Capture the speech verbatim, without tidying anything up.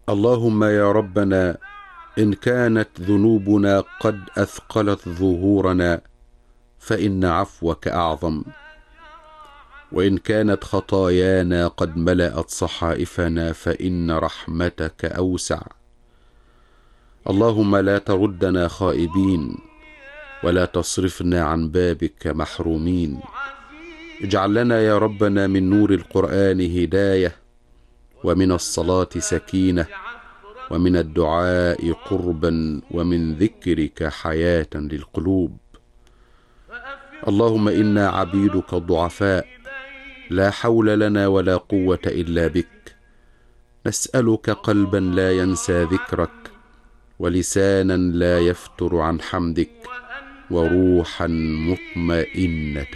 اللهم يا ربنا، إن كانت ذنوبنا قد أثقلت ظهورنا فإن عفوك أعظم، وإن كانت خطايانا قد ملأت صحائفنا فإن رحمتك أوسع. اللهم لا تردنا خائبين، ولا تصرفنا عن بابك محرومين. اجعل لنا يا ربنا من نور القرآن هداية، ومن الصلاة سكينة، ومن الدعاء قربا، ومن ذكرك حياة للقلوب. اللهم إنا عبيدك ضعفاء، لا حول لنا ولا قوة إلا بك. نسألك قلبا لا ينسى ذكرك، ولسانا لا يفتر عن حمدك، وروحا مطمئنة